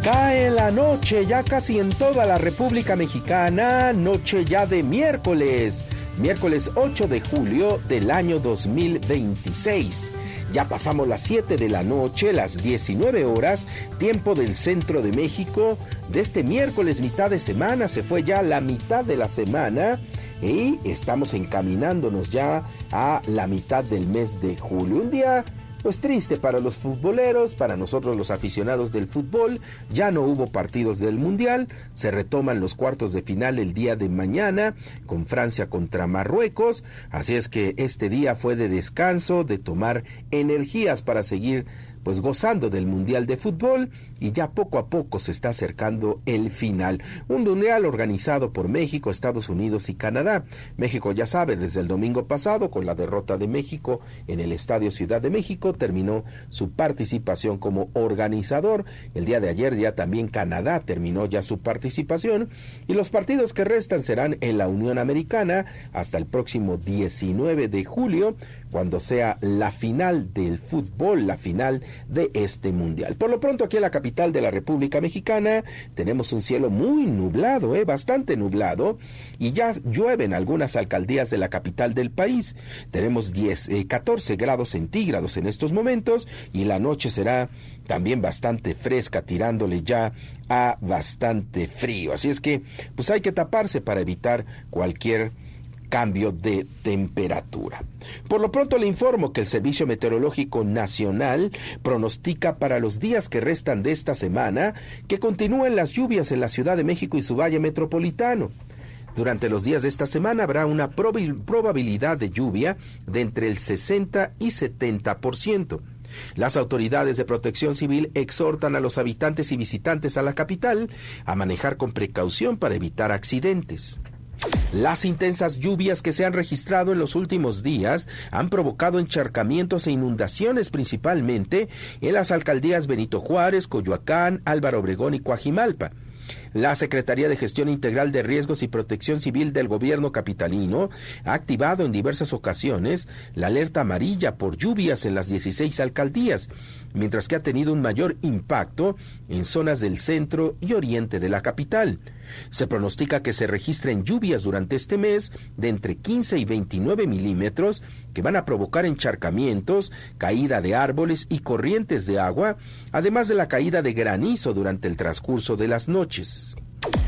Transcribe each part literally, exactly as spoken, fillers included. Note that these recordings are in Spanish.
Cae la noche ya casi en toda la República Mexicana, noche ya de miércoles, miércoles ocho de julio del año dos mil veintiséis. Ya pasamos las siete de la noche, las diecinueve horas, tiempo del centro de México. De este miércoles, mitad de semana, se fue ya la mitad de la semana y estamos encaminándonos ya a la mitad del mes de julio. Un día pues triste para los futboleros, para nosotros los aficionados del fútbol. Ya no hubo partidos del Mundial, se retoman los cuartos de final el día de mañana con Francia contra Marruecos, así es que este día fue de descanso, de tomar energías para seguir pues gozando del Mundial de Fútbol, y ya poco a poco se está acercando el final. Un mundial organizado por México, Estados Unidos y Canadá. México, ya sabe, desde el domingo pasado, con la derrota de México en el Estadio Ciudad de México, terminó su participación como organizador. El día de ayer ya también Canadá terminó ya su participación, y los partidos que restan serán en la Unión Americana hasta el próximo diecinueve de julio, cuando sea la final del fútbol, la final de este mundial. Por lo pronto, aquí en la capital de la República Mexicana tenemos un cielo muy nublado, eh, bastante nublado, y ya llueve en algunas alcaldías de la capital del país. Tenemos diez, eh, catorce grados centígrados en estos momentos, y la noche será también bastante fresca, tirándole ya a bastante frío. Así es que pues hay que taparse para evitar cualquier cambio de temperatura. Por lo pronto le informo que el Servicio Meteorológico Nacional pronostica para los días que restan de esta semana que continúen las lluvias en la Ciudad de México y su valle metropolitano. Durante los días de esta semana habrá una prob- probabilidad de lluvia de entre el sesenta y setenta por ciento. Las autoridades de protección civil exhortan a los habitantes y visitantes a la capital a manejar con precaución para evitar accidentes. Las intensas lluvias que se han registrado en los últimos días han provocado encharcamientos e inundaciones principalmente en las alcaldías Benito Juárez, Coyoacán, Álvaro Obregón y Coajimalpa. La Secretaría de Gestión Integral de Riesgos y Protección Civil del Gobierno capitalino ha activado en diversas ocasiones la alerta amarilla por lluvias en las dieciséis alcaldías, mientras que ha tenido un mayor impacto en zonas del centro y oriente de la capital. Se pronostica que se registren lluvias durante este mes de entre quince y veintinueve milímetros que van a provocar encharcamientos, caída de árboles y corrientes de agua, además de la caída de granizo durante el transcurso de las noches.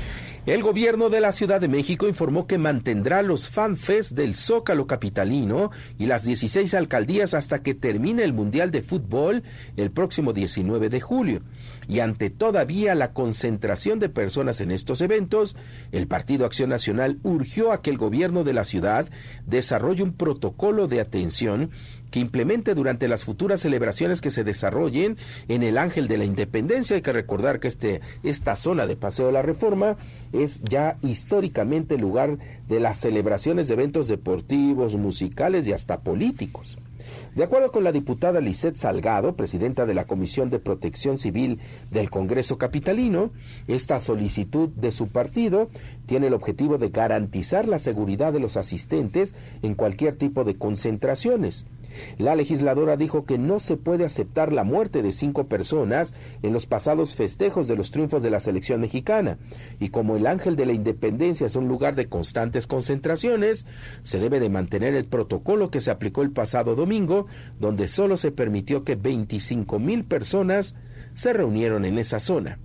El gobierno de la Ciudad de México informó que mantendrá los FanFest del Zócalo capitalino y las dieciséis alcaldías hasta que termine el Mundial de Fútbol el próximo diecinueve de julio. Y ante todavía la concentración de personas en estos eventos, el Partido Acción Nacional urgió a que el gobierno de la ciudad desarrolle un protocolo de atención que implemente durante las futuras celebraciones que se desarrollen en el Ángel de la Independencia. Hay que recordar que este, esta zona de Paseo de la Reforma es ya históricamente lugar de las celebraciones de eventos deportivos, musicales y hasta políticos. De acuerdo con la diputada Lisette Salgado, presidenta de la Comisión de Protección Civil del Congreso capitalino, esta solicitud de su partido tiene el objetivo de garantizar la seguridad de los asistentes en cualquier tipo de concentraciones. La legisladora dijo que no se puede aceptar la muerte de cinco personas en los pasados festejos de los triunfos de la selección mexicana, y como el Ángel de la Independencia es un lugar de constantes concentraciones, se debe de mantener el protocolo que se aplicó el pasado domingo, donde solo se permitió que veinticinco mil personas se reunieron en esa zona.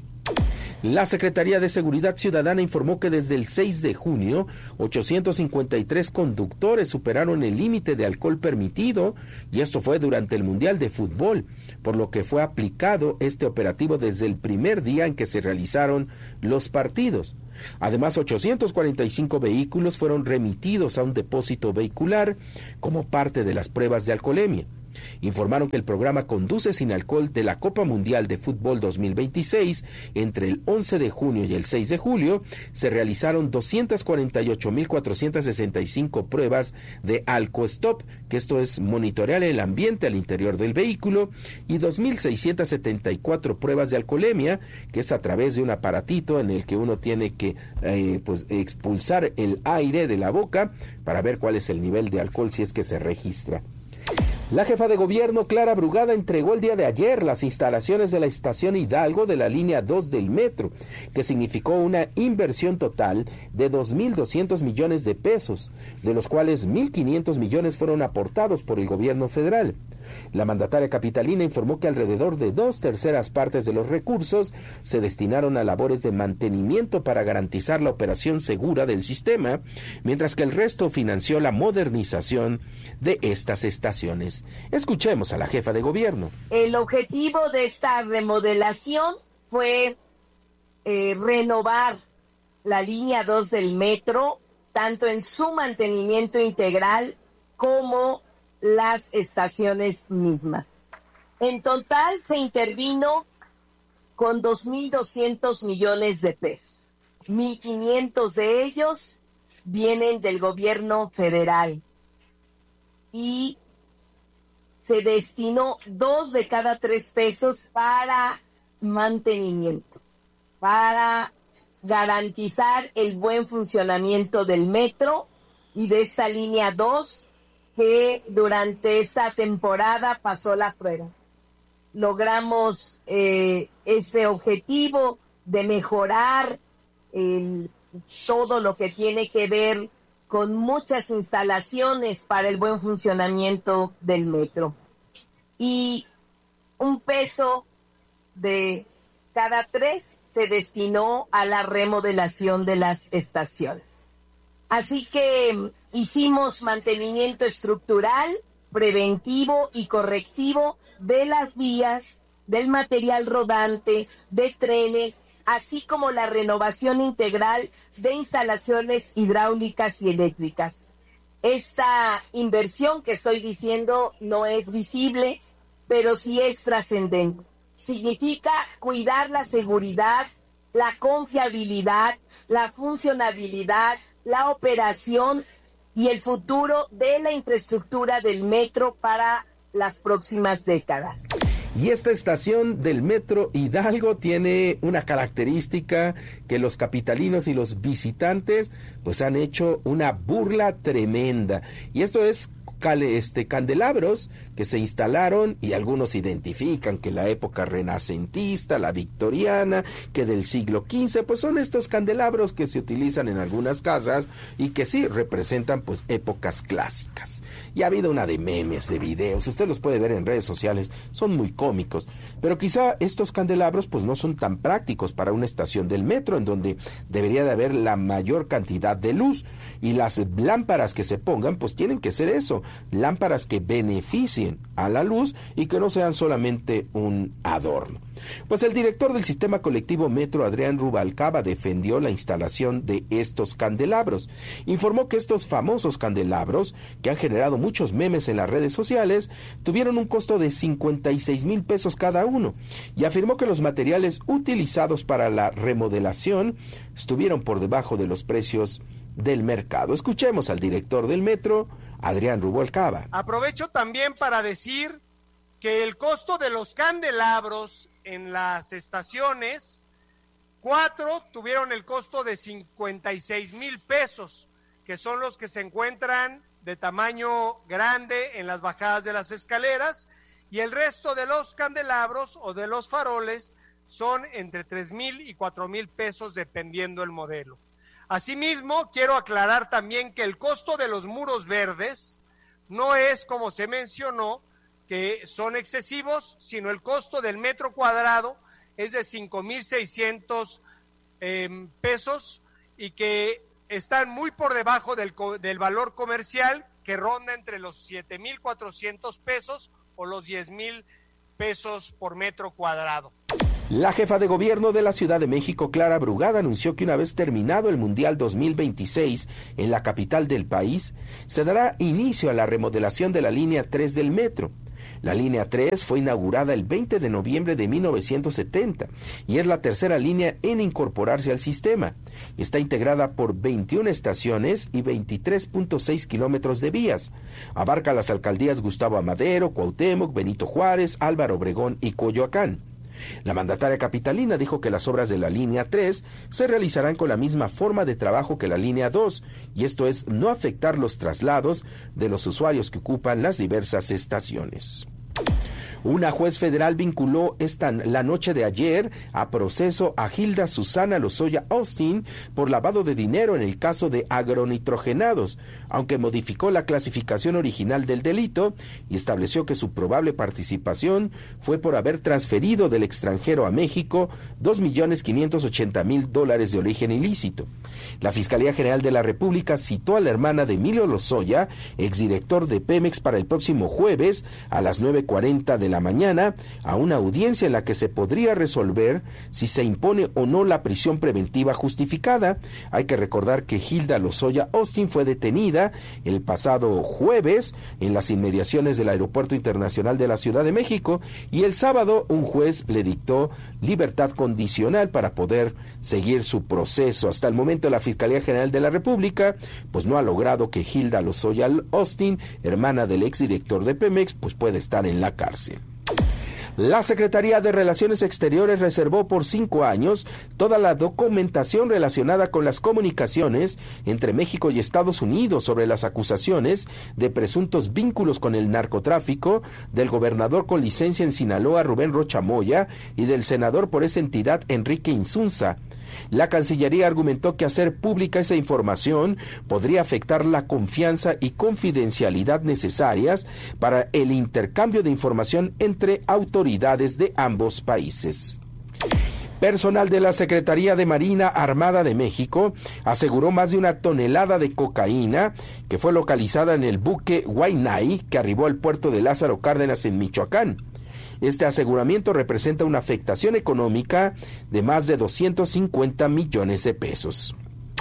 La Secretaría de Seguridad Ciudadana informó que desde el seis de junio, ochocientos cincuenta y tres conductores superaron el límite de alcohol permitido, y esto fue durante el Mundial de Fútbol, por lo que fue aplicado este operativo desde el primer día en que se realizaron los partidos. Además, ochocientos cuarenta y cinco vehículos fueron remitidos a un depósito vehicular como parte de las pruebas de alcoholemia. Informaron que el programa Conduce sin Alcohol de la Copa Mundial de Fútbol dos mil veintiséis, entre el once de junio y el seis de julio, se realizaron doscientas cuarenta y ocho mil cuatrocientas sesenta y cinco pruebas de AlcoStop, que esto es monitorear el ambiente al interior del vehículo, y dos mil seiscientas setenta y cuatro pruebas de alcoholemia, que es a través de un aparatito en el que uno tiene que eh, pues expulsar el aire de la boca para ver cuál es el nivel de alcohol si es que se registra. La jefa de gobierno, Clara Brugada, entregó el día de ayer las instalaciones de la estación Hidalgo de la línea dos del metro, que significó una inversión total de dos mil doscientos millones de pesos, de los cuales mil quinientos millones fueron aportados por el gobierno federal. La mandataria capitalina informó que alrededor de dos terceras partes de los recursos se destinaron a labores de mantenimiento para garantizar la operación segura del sistema, mientras que el resto financió la modernización de estas estaciones. Escuchemos a la jefa de gobierno. El objetivo de esta remodelación fue eh, renovar la línea dos del metro, tanto en su mantenimiento integral como las estaciones mismas. En total se intervino con dos mil doscientos millones de pesos. mil quinientos de ellos vienen del gobierno federal y se destinó dos de cada tres pesos para mantenimiento, para garantizar el buen funcionamiento del metro y de esta línea dos, que durante esta temporada pasó la prueba. Logramos eh, este objetivo de mejorar el, todo lo que tiene que ver con muchas instalaciones para el buen funcionamiento del metro. Y un peso de cada tres se destinó a la remodelación de las estaciones. Así que hicimos mantenimiento estructural, preventivo y correctivo de las vías, del material rodante, de trenes, así como la renovación integral de instalaciones hidráulicas y eléctricas. Esta inversión que estoy diciendo no es visible, pero sí es trascendente. Significa cuidar la seguridad, la confiabilidad, la funcionabilidad, la operación y el futuro de la infraestructura del metro para las próximas décadas. Y esta estación del metro Hidalgo tiene una característica que los capitalinos y los visitantes pues han hecho una burla tremenda. Y esto es Este, candelabros que se instalaron, y algunos identifican que la época renacentista, la victoriana, que del siglo quince, pues son estos candelabros que se utilizan en algunas casas y que sí representan pues épocas clásicas. Y ha habido una de memes, de videos, usted los puede ver en redes sociales, son muy cómicos, pero quizá estos candelabros pues no son tan prácticos para una estación del metro en donde debería de haber la mayor cantidad de luz, y las lámparas que se pongan pues tienen que ser eso, lámparas que beneficien a la luz y que no sean solamente un adorno. Pues el director del sistema colectivo Metro, Adrián Rubalcaba, defendió la instalación de estos candelabros. Informó que estos famosos candelabros, que han generado muchos memes en las redes sociales, tuvieron un costo de cincuenta y seis mil pesos cada uno, y afirmó que los materiales utilizados para la remodelación estuvieron por debajo de los precios del mercado. Escuchemos al director del Metro, Adrián Rubalcaba. Aprovecho también para decir que el costo de los candelabros en las estaciones, cuatro tuvieron el costo de cincuenta y seis mil pesos, que son los que se encuentran de tamaño grande en las bajadas de las escaleras, y el resto de los candelabros o de los faroles son entre tres mil y cuatro mil pesos dependiendo el modelo. Asimismo, quiero aclarar también que el costo de los muros verdes no es, como se mencionó, que son excesivos, sino el costo del metro cuadrado es de cinco mil seiscientos eh, pesos, y que están muy por debajo del, del valor comercial, que ronda entre los siete mil cuatrocientos pesos o los diez mil pesos por metro cuadrado. La jefa de gobierno de la Ciudad de México, Clara Brugada, anunció que una vez terminado el Mundial dos mil veintiséis en la capital del país, se dará inicio a la remodelación de la línea tres del metro. La línea tres fue inaugurada el veinte de noviembre de mil novecientos setenta y es la tercera línea en incorporarse al sistema. Está integrada por veintiuna estaciones y veintitrés punto seis kilómetros de vías. Abarca las alcaldías Gustavo Amadero, Cuauhtémoc, Benito Juárez, Álvaro Obregón y Coyoacán. La mandataria capitalina dijo que las obras de la línea tres se realizarán con la misma forma de trabajo que la línea dos, y esto es no afectar los traslados de los usuarios que ocupan las diversas estaciones. Una juez federal vinculó esta, la noche de ayer a proceso a Hilda Susana Lozoya Austin por lavado de dinero en el caso de agronitrogenados, aunque modificó la clasificación original del delito y estableció que su probable participación fue por haber transferido del extranjero a México dos millones quinientos ochenta mil dólares de origen ilícito. La Fiscalía General de la República citó a la hermana de Emilio Lozoya, exdirector de Pemex, para el próximo jueves a las nueve cuarenta de la mañana a una audiencia en la que se podría resolver si se impone o no la prisión preventiva justificada. Hay que recordar que Hilda Lozoya Austin fue detenida el pasado jueves en las inmediaciones del Aeropuerto Internacional de la Ciudad de México y el sábado un juez le dictó libertad condicional para poder seguir su proceso. Hasta el momento la Fiscalía General de la República pues no ha logrado que Hilda Lozoya Austin, hermana del exdirector de Pemex, pues pueda estar en la cárcel. La Secretaría de Relaciones Exteriores reservó por cinco años toda la documentación relacionada con las comunicaciones entre México y Estados Unidos sobre las acusaciones de presuntos vínculos con el narcotráfico del gobernador con licencia en Sinaloa, Rubén Rocha Moya, y del senador por esa entidad, Enrique Insunza. La Cancillería argumentó que hacer pública esa información podría afectar la confianza y confidencialidad necesarias para el intercambio de información entre autoridades de ambos países. Personal de la Secretaría de Marina Armada de México aseguró más de una tonelada de cocaína que fue localizada en el buque Guaynay que arribó al puerto de Lázaro Cárdenas en Michoacán. Este aseguramiento representa una afectación económica de más de doscientos cincuenta millones de pesos.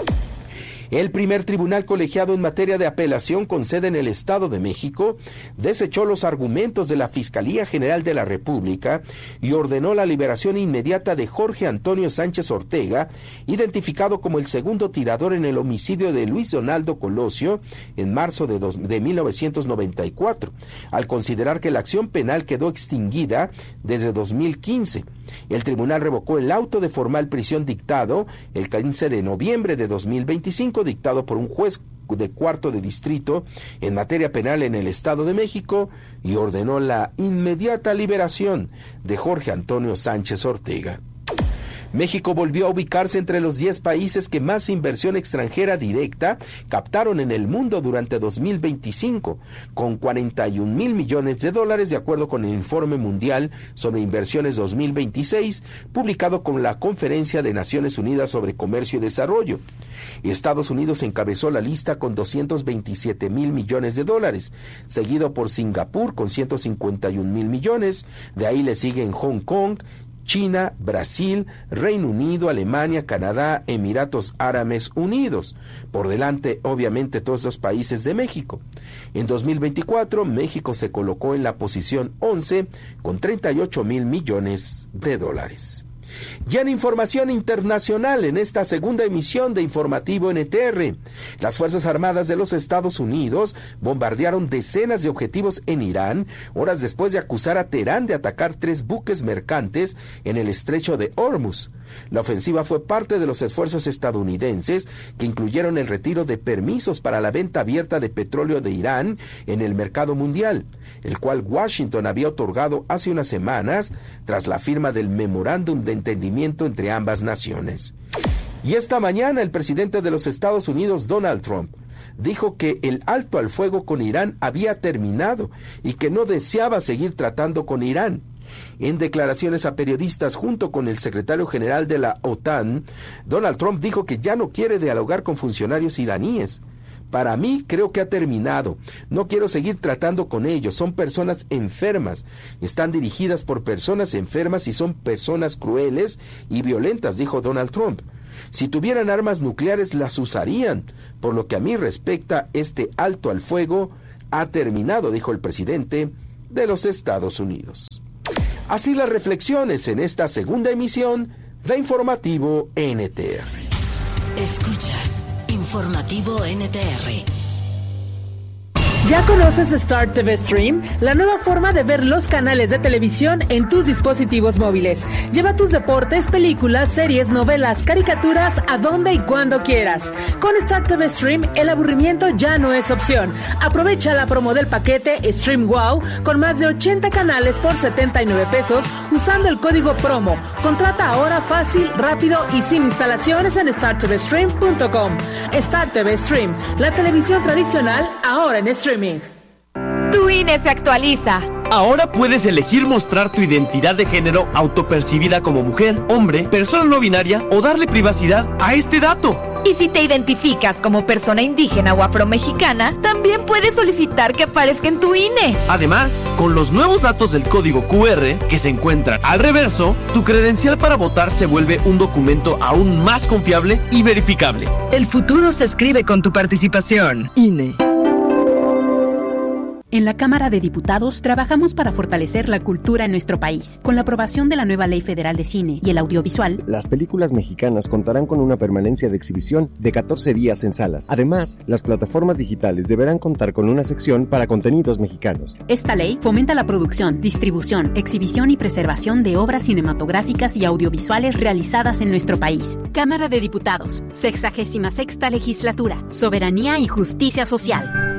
El primer tribunal colegiado en materia de apelación con sede en el Estado de México desechó los argumentos de la Fiscalía General de la República y ordenó la liberación inmediata de Jorge Antonio Sánchez Ortega, identificado como el segundo tirador en el homicidio de Luis Donaldo Colosio en marzo de, dos, de mil novecientos noventa y cuatro, al considerar que la acción penal quedó extinguida desde dos mil quince. El tribunal revocó el auto de formal prisión dictado el quince de noviembre de dos mil veinticinco, dictado por un juez de cuarto de distrito en materia penal en el Estado de México, y ordenó la inmediata liberación de Jorge Antonio Sánchez Ortega. México volvió a ubicarse entre los diez países que más inversión extranjera directa captaron en el mundo durante dos mil veinticinco, con cuarenta y un mil millones de dólares, de acuerdo con el Informe Mundial sobre Inversiones dos mil veintiséis, publicado con la Conferencia de Naciones Unidas sobre Comercio y Desarrollo. Estados Unidos encabezó la lista con doscientos veintisiete mil millones de dólares, seguido por Singapur con ciento cincuenta y un mil millones, de ahí le siguen Hong Kong, China, Brasil, Reino Unido, Alemania, Canadá, Emiratos Árabes Unidos. Por delante, obviamente, todos los países de México. En dos mil veinticuatro, México se colocó en la posición once con treinta y ocho mil millones de dólares. Ya en información internacional, en esta segunda emisión de Informativo N T R, las Fuerzas Armadas de los Estados Unidos bombardearon decenas de objetivos en Irán, horas después de acusar a Teherán de atacar tres buques mercantes en el estrecho de Hormuz. La ofensiva fue parte de los esfuerzos estadounidenses que incluyeron el retiro de permisos para la venta abierta de petróleo de Irán en el mercado mundial, el cual Washington había otorgado hace unas semanas tras la firma del memorándum de entendimiento entre ambas naciones. Y esta mañana el presidente de los Estados Unidos, Donald Trump, dijo que el alto al fuego con Irán había terminado y que no deseaba seguir tratando con Irán. En declaraciones a periodistas junto con el secretario general de la OTAN, Donald Trump dijo que ya no quiere dialogar con funcionarios iraníes. Para mí, creo que ha terminado. No quiero seguir tratando con ellos. Son personas enfermas. Están dirigidas por personas enfermas y son personas crueles y violentas, dijo Donald Trump. Si tuvieran armas nucleares, las usarían. Por lo que a mí respecta, este alto al fuego ha terminado, dijo el presidente de los Estados Unidos. Así las reflexiones en esta segunda emisión de Informativo N T R. Escuchas Informativo N T R. ¿Ya conoces Star T V Stream? La nueva forma de ver los canales de televisión en tus dispositivos móviles. Lleva tus deportes, películas, series, novelas, caricaturas a donde y cuando quieras. Con Star T V Stream, el aburrimiento ya no es opción. Aprovecha la promo del paquete Stream Wow con más de ochenta canales por setenta y nueve pesos usando el código promo. Contrata ahora fácil, rápido y sin instalaciones en star t v stream punto com. Star T V Stream, la televisión tradicional ahora en streaming. Tu I N E se actualiza. Ahora puedes elegir mostrar tu identidad de género autopercibida como mujer, hombre, persona no binaria o darle privacidad a este dato. Y si te identificas como persona indígena o afromexicana, también puedes solicitar que aparezca en tu I N E. Además, con los nuevos datos del código cu erre que se encuentran al reverso, tu credencial para votar se vuelve un documento aún más confiable y verificable. El futuro se escribe con tu participación. I N E. En la Cámara de Diputados trabajamos para fortalecer la cultura en nuestro país. Con la aprobación de la nueva Ley Federal de Cine y el Audiovisual, las películas mexicanas contarán con una permanencia de exhibición de catorce días en salas. Además, las plataformas digitales deberán contar con una sección para contenidos mexicanos. Esta ley fomenta la producción, distribución, exhibición y preservación de obras cinematográficas y audiovisuales realizadas en nuestro país. Cámara de Diputados, sexagésima sexta legislatura, Soberanía y Justicia Social.